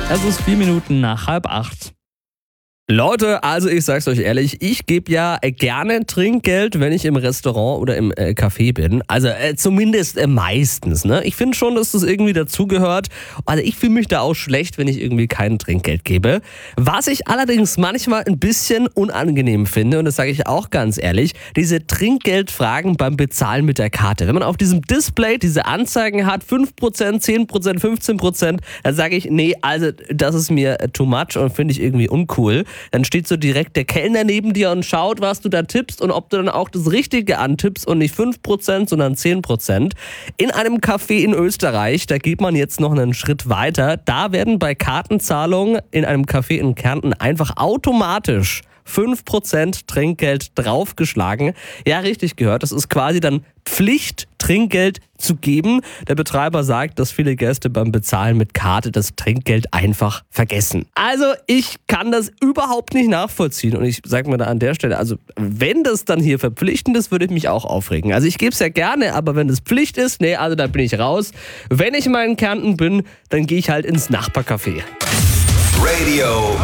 Es ist 4 Minuten nach 7:30. Leute, also ich sag's euch ehrlich, ich gebe ja gerne Trinkgeld, wenn ich im Restaurant oder im Café bin. Also zumindest meistens, ne? Ich finde schon, dass das irgendwie dazugehört. Also ich fühle mich da auch schlecht, wenn ich irgendwie kein Trinkgeld gebe. Was ich allerdings manchmal ein bisschen unangenehm finde, und das sage ich auch ganz ehrlich, diese Trinkgeldfragen beim Bezahlen mit der Karte. Wenn man auf diesem Display diese Anzeigen hat, 5%, 10%, 15%, dann sage ich, nee, also das ist mir too much und finde ich irgendwie uncool. Dann steht so direkt der Kellner neben dir und schaut, was du da tippst und ob du dann auch das Richtige antippst und nicht 5%, sondern 10%. In einem Café in Österreich, da geht man jetzt noch einen Schritt weiter. Da werden bei Kartenzahlungen in einem Café in Kärnten einfach automatisch 5% Trinkgeld draufgeschlagen. Ja, richtig gehört. Das ist quasi dann Pflicht, Trinkgeld zu geben. Der Betreiber sagt, dass viele Gäste beim Bezahlen mit Karte das Trinkgeld einfach vergessen. Also ich kann das überhaupt nicht nachvollziehen. Und ich sage mir da an der Stelle, also wenn das dann hier verpflichtend ist, würde ich mich auch aufregen. Also ich gebe es ja gerne, aber wenn das Pflicht ist, nee, also da bin ich raus. Wenn ich mal in Kärnten bin, dann gehe ich halt ins Nachbarcafé. Radio